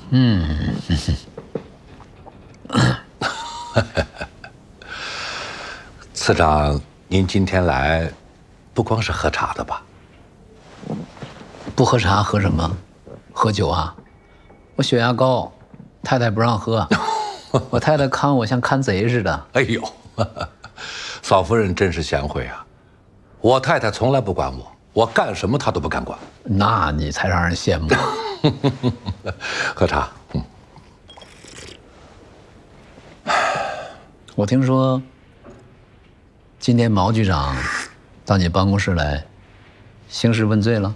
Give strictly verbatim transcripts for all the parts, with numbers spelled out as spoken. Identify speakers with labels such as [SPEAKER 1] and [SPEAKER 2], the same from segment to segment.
[SPEAKER 1] 嗯，
[SPEAKER 2] 次长，您今天来，不光是喝茶的吧？
[SPEAKER 1] 不喝茶喝什么？喝酒啊！我血压高，太太不让喝，我太太看我像看贼似的。
[SPEAKER 2] 哎呦，嫂夫人真是贤惠啊！我太太从来不管我，我干什么她都不敢管。
[SPEAKER 1] 那你才让人羡慕。
[SPEAKER 2] 喝茶。嗯。
[SPEAKER 1] 我听说，今天毛局长到你办公室来，兴师问罪了。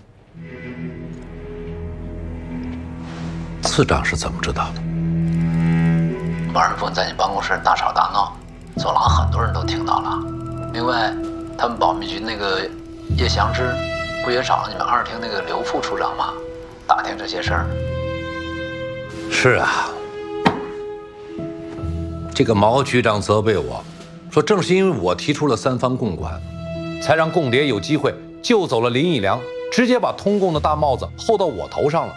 [SPEAKER 2] 次长是怎么知道的？
[SPEAKER 1] 王仁峰在你办公室大吵大闹，走廊很多人都听到了。另外，他们保密局那个叶祥之，不也找了你们二厅那个刘副处长吗？打听这些事儿。
[SPEAKER 2] 是啊。这个毛局长责备我，说正是因为我提出了三方共管，才让共谍有机会救走了林义良，直接把通共的大帽子扣到我头上了。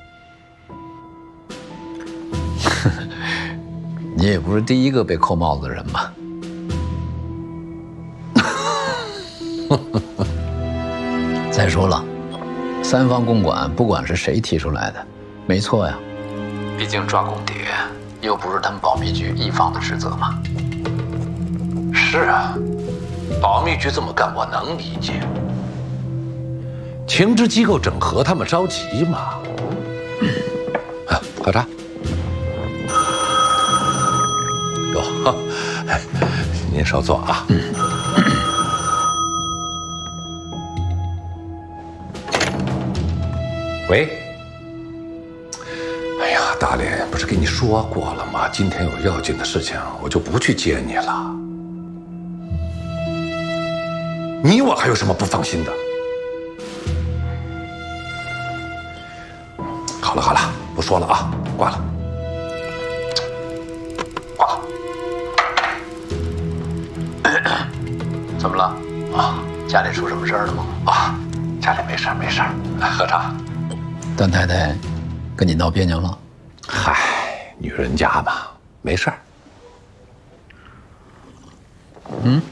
[SPEAKER 1] 你也不是第一个被扣帽子的人吧？再说了，三方共管不管是谁提出来的，没错呀。毕竟抓共谍又不是他们保密局一方的职责嘛。
[SPEAKER 2] 是啊，保密局这么干我能理解。情治机构整合，他们着急嘛。啊，喝茶。哟，您稍坐啊。嗯。喂。哎呀，大连不是跟你说过了吗？今天有要紧的事情，我就不去接你了。你我还有什么不放心的？好了好了，不说了啊，挂了。挂了。
[SPEAKER 1] 怎么了？啊，家里出什么事儿了吗？
[SPEAKER 2] 啊，家里没事没事。来喝茶。
[SPEAKER 1] 段太太跟你闹别扭了？
[SPEAKER 2] 嗨，女人家嘛，没事儿。
[SPEAKER 1] 嗯，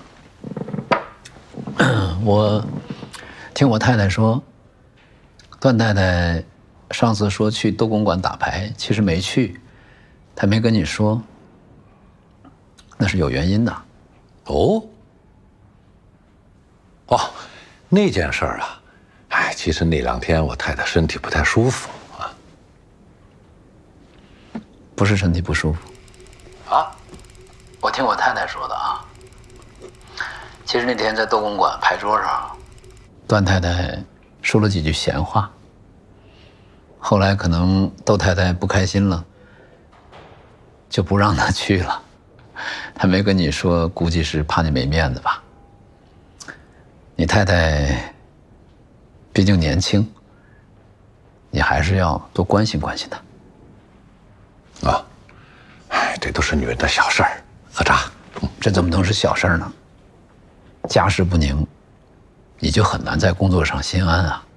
[SPEAKER 1] 我听我太太说，段太太上次说去斗公馆打牌，其实没去，她没跟你说，那是有原因的。
[SPEAKER 2] 哦，哦，那件事儿啊，哎，其实那两天我太太身体不太舒服啊。
[SPEAKER 1] 不是身体不舒服
[SPEAKER 2] 啊？
[SPEAKER 1] 我听我太太说的啊。其实那天在斗公馆牌桌上，段太太说了几句闲话。后来可能窦太太不开心了，就不让她去了。她没跟你说，估计是怕你没面子吧。你太太毕竟年轻，你还是要多关心关心她。
[SPEAKER 2] 啊，哎，这都是女人的小事儿。喝茶。
[SPEAKER 1] 嗯，这怎么能是小事儿呢？家事不宁，你就很难在工作上心安啊。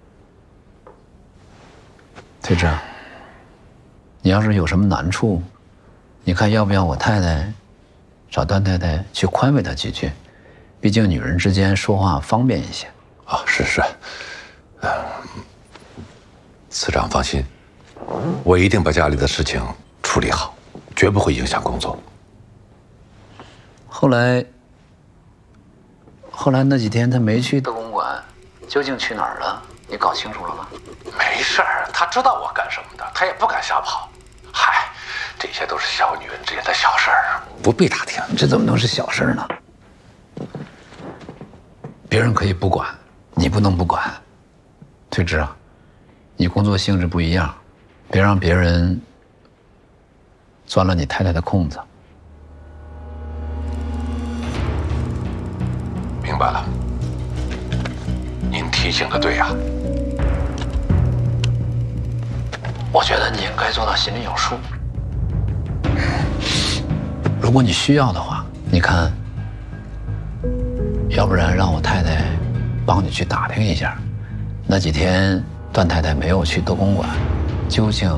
[SPEAKER 1] 推之，你要是有什么难处，你看要不要我太太找段太太去宽慰她几句？毕竟女人之间说话方便一些。
[SPEAKER 2] 啊，是是，嗯，次长放心，我一定把家里的事情处理好，绝不会影响工作。
[SPEAKER 1] 后来，后来那几天他没去斗公馆，究竟去哪儿了？你搞清楚了吗？
[SPEAKER 2] 没事儿，他知道我干什么的，他也不敢瞎跑。嗨，这些都是小女人之间的小事儿，不必打听。
[SPEAKER 1] 这怎么能是小事呢？别人可以不管，你不能不管。推之啊，你工作性质不一样，别让别人钻了你太太的空子。
[SPEAKER 2] 明白了，您提醒的对呀。
[SPEAKER 1] 我觉得你应该做到心里有数。如果你需要的话，你看，要不然让我太太帮你去打听一下，那几天段太太没有去斗公馆，究竟